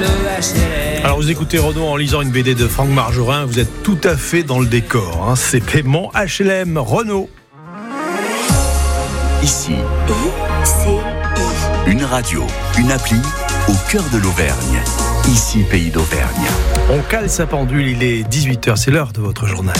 le HLM. Alors vous écoutez Renaud en lisant une BD de Franck Margerin, vous êtes tout à fait dans le décor, hein. C'était mon HLM Renaud. Ici, une radio, une appli au cœur de l'Auvergne. Ici, Pays d'Auvergne. On cale sa pendule, il est 18h, c'est l'heure de votre journal.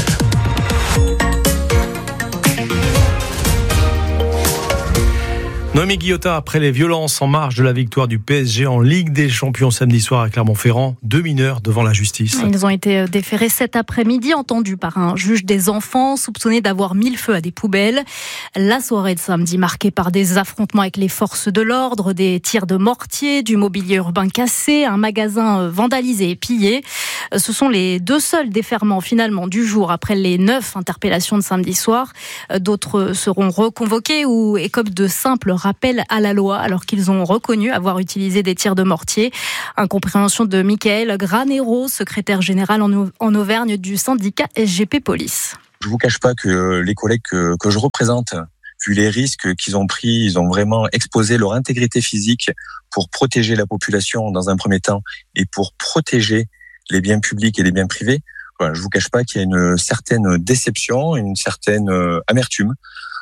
Noémie Guillotin, après les violences en marge de la victoire du PSG en Ligue des Champions samedi soir à Clermont-Ferrand, 2 mineurs devant la justice. Ils ont été déférés cet après-midi, entendus par un juge des enfants, soupçonnés d'avoir mis le feu à des poubelles. La soirée de samedi marquée par des affrontements avec les forces de l'ordre, des tirs de mortier, du mobilier urbain cassé, un magasin vandalisé et pillé. Ce sont les 2 seuls déferments finalement du jour après les 9 interpellations de samedi soir. D'autres seront reconvoqués ou écopent de simples rappels à la loi alors qu'ils ont reconnu avoir utilisé des tirs de mortier. Incompréhension de Michael Granero, secrétaire général en Auvergne du syndicat SGP Police. Je vous cache pas que les collègues que je représente, vu les risques qu'ils ont pris, ils ont vraiment exposé leur intégrité physique pour protéger la population dans un premier temps et pour protéger les biens publics et les biens privés. Voilà, je vous cache pas qu'il y a une certaine déception, une certaine amertume.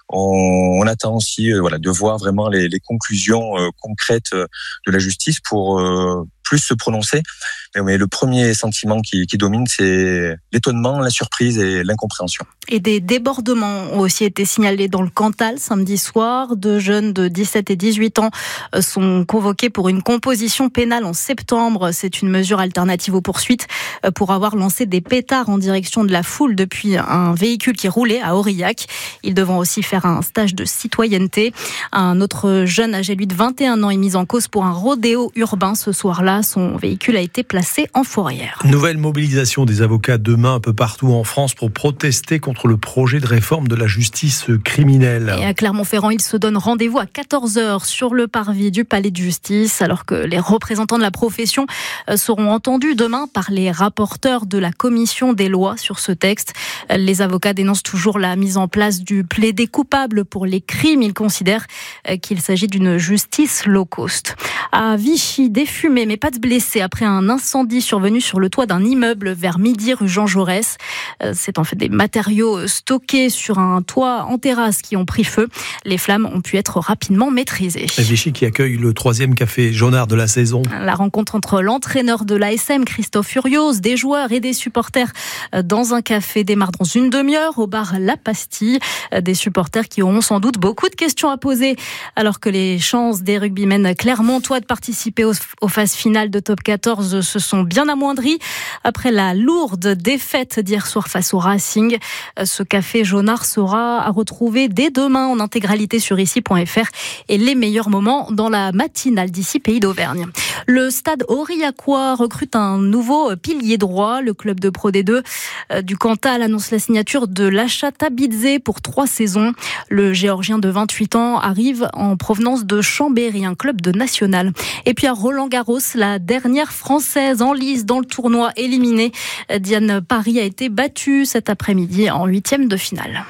On attend aussi de voir vraiment les conclusions concrètes de la justice pour plus se prononcer. Mais le premier sentiment qui domine, c'est l'étonnement, la surprise et l'incompréhension. Et des débordements ont aussi été signalés dans le Cantal samedi soir. 2 jeunes de 17 et 18 ans sont convoqués pour une composition pénale en septembre. C'est une mesure alternative aux poursuites pour avoir lancé des pétards en direction de la foule depuis un véhicule qui roulait à Aurillac. Ils devront aussi faire un stage de citoyenneté. Un autre jeune âgé, lui, de 21 ans, est mis en cause pour un rodéo urbain ce soir-là. Son véhicule a été placé en fourrière. Nouvelle mobilisation des avocats demain un peu partout en France pour protester contre le projet de réforme de la justice criminelle. Et à Clermont-Ferrand, ils se donnent rendez-vous à 14h sur le parvis du palais de justice, alors que les représentants de la profession seront entendus demain par les rapporteurs de la commission des lois sur ce texte. Les avocats dénoncent toujours la mise en place du plaidé coupable pour les crimes. Ils considèrent qu'il s'agit d'une justice low cost. À Vichy, des fumées mais pas de blessés après un incendie survenu sur le toit d'un immeuble vers midi rue Jean Jaurès. C'est en fait des matériaux stockés sur un toit en terrasse qui ont pris feu. Les flammes ont pu être rapidement maîtrisées. Vichy qui accueille le 3e café jaunard de la saison. La rencontre entre l'entraîneur de l'ASM, Christophe Furios, des joueurs et des supporters dans un café démarre dans une demi-heure au bar La Pastille. Des supporters qui auront sans doute beaucoup de questions à poser alors que les chances des rugbymen clermontois de participer aux phases finales de Top 14 se sont bien amoindries après la lourde défaite d'hier soir face au Racing. Ce café jaunard sera à retrouver dès demain en intégralité sur ici.fr et les meilleurs moments dans la matinale d'ici Pays d'Auvergne. Le stade aurillacois recrute un nouveau pilier droit. Le club de Pro D2 du Cantal annonce la signature de Lasha Tabidze pour 3 saisons. Le Géorgien de 28 ans arrive en provenance de Chambéry, un club de national. Et puis à Roland-Garros, la dernière Française en lice dans le tournoi éliminée. Diane Paris a été battue cet après-midi en 8e de finale.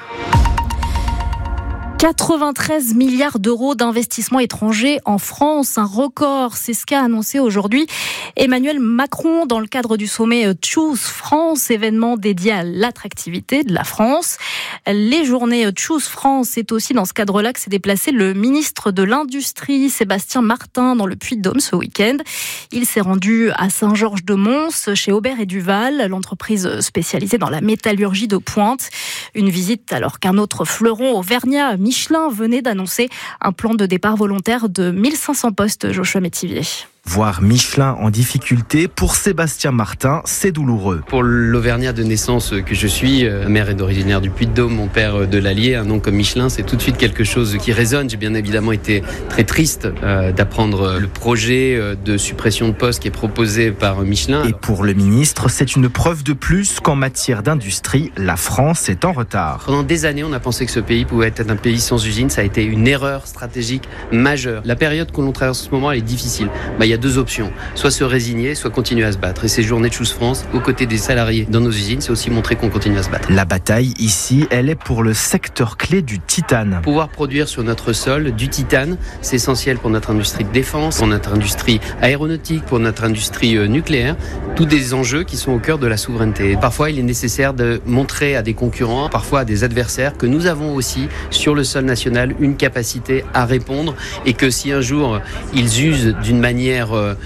93 milliards d'euros d'investissements étrangers en France, un record. C'est ce qu'a annoncé aujourd'hui Emmanuel Macron dans le cadre du sommet Choose France, événement dédié à l'attractivité de la France. Les journées Choose France, c'est aussi dans ce cadre-là que s'est déplacé le ministre de l'Industrie, Sébastien Martin, dans le Puy-de-Dôme ce week-end. Il s'est rendu à Saint-Georges-de-Mons, chez Aubert et Duval, l'entreprise spécialisée dans la métallurgie de pointe. Une visite alors qu'un autre fleuron auvergnat, Michelin, venait d'annoncer un plan de départ volontaire de 1500 postes, Joshua Métivier. Voir Michelin en difficulté, pour Sébastien Martin, c'est douloureux. Pour l'Auvergnat de naissance que je suis, ma mère est originaire du Puy-de-Dôme, mon père de l'Allier, un nom comme Michelin, c'est tout de suite quelque chose qui résonne. J'ai bien évidemment été très triste d'apprendre le projet de suppression de postes qui est proposé par Michelin. Et pour le ministre, c'est une preuve de plus qu'en matière d'industrie, la France est en retard. Pendant des années, on a pensé que ce pays pouvait être un pays sans usine. Ça a été une erreur stratégique majeure. La période que l'on traverse en ce moment, elle est difficile. Il il y a deux options. Soit se résigner, soit continuer à se battre. Et ces journées de Choose France, aux côtés des salariés dans nos usines, c'est aussi montrer qu'on continue à se battre. La bataille ici, elle est pour le secteur clé du titane. Pouvoir produire sur notre sol du titane, c'est essentiel pour notre industrie de défense, pour notre industrie aéronautique, pour notre industrie nucléaire. Tous des enjeux qui sont au cœur de la souveraineté. Parfois, il est nécessaire de montrer à des concurrents, parfois à des adversaires, que nous avons aussi sur le sol national une capacité à répondre et que si un jour ils usent d'une manière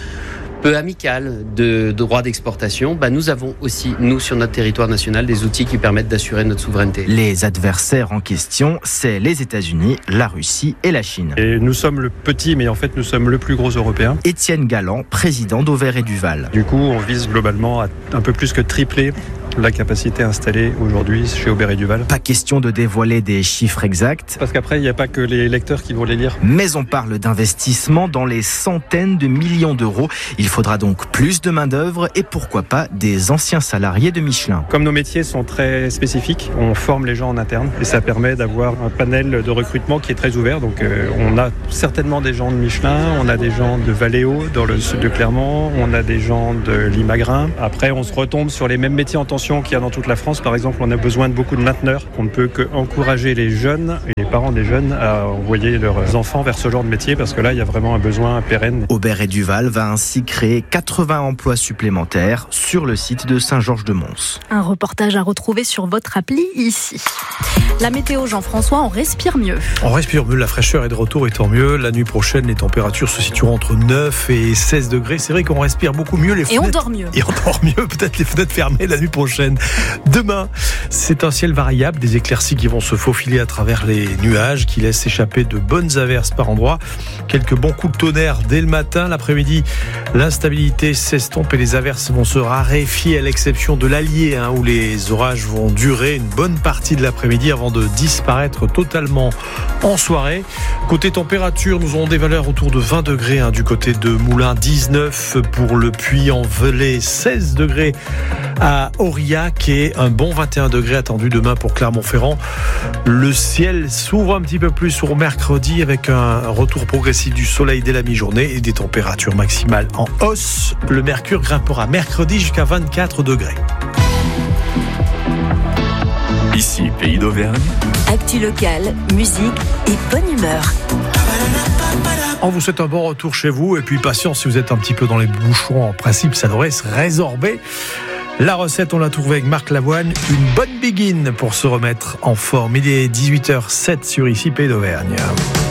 peu amicale de droits d'exportation, nous avons aussi, nous, sur notre territoire national, des outils qui permettent d'assurer notre souveraineté. Les adversaires en question, c'est les États-Unis, la Russie et la Chine. Et nous sommes le petit, mais en fait, nous sommes le plus gros européen. Étienne Galland, président d'Auvert et Duval. Du coup, on vise globalement à un peu plus que tripler la capacité installée aujourd'hui chez Aubert et Duval. Pas question de dévoiler des chiffres exacts. Parce qu'après, il n'y a pas que les lecteurs qui vont les lire. Mais on parle d'investissements dans les centaines de millions d'euros. Il faudra donc plus de main-d'œuvre et pourquoi pas des anciens salariés de Michelin. Comme nos métiers sont très spécifiques, on forme les gens en interne et ça permet d'avoir un panel de recrutement qui est très ouvert. Donc on a certainement des gens de Michelin, on a des gens de Valeo dans le sud de Clermont, on a des gens de Limagrin. Après, on se retombe sur les mêmes métiers en tension qu'il y a dans toute la France. Par exemple, on a besoin de beaucoup de mainteneurs. On ne peut qu'encourager les jeunes et les parents des jeunes à envoyer leurs enfants vers ce genre de métier parce que là, il y a vraiment un besoin pérenne. Aubert et Duval va ainsi créer 80 emplois supplémentaires sur le site de Saint-Georges-de-Mons. Un reportage à retrouver sur votre appli ici. La météo, Jean-François, on respire mieux. On respire mieux, la fraîcheur est de retour et tant mieux. La nuit prochaine, les températures se situeront entre 9 et 16 degrés. C'est vrai qu'on respire beaucoup mieux. Les fenêtres, et on dort mieux. Et on dort mieux, peut-être les fenêtres fermées la nuit prochaine. Demain, c'est un ciel variable, des éclaircies qui vont se faufiler à travers les nuages, qui laissent échapper de bonnes averses par endroits. Quelques bons coups de tonnerre dès le matin. L'après-midi, l'instabilité s'estompe et les averses vont se raréfier à l'exception de l'Allier, où les orages vont durer une bonne partie de l'après-midi avant de disparaître totalement en soirée. Côté température, nous aurons des valeurs autour de 20 degrés du côté de Moulins, 19 pour le Puy-en-Velay, 16 degrés à Aurillac et un bon 21 degrés attendu demain pour Clermont-Ferrand. Le ciel s'ouvre un petit peu plus sur mercredi avec un retour progressif du soleil dès la mi-journée et des températures maximales en hausse. Le mercure grimpera mercredi jusqu'à 24 degrés. Ici, Pays d'Auvergne. Actu locale, musique et bonne humeur. On vous souhaite un bon retour chez vous et puis patience si vous êtes un petit peu dans les bouchons. En principe, ça devrait se résorber. La recette, on l'a trouvée avec Marc Lavoine. Une bonne begin pour se remettre en forme. Il est 18h07 sur Ici, Pays d'Auvergne.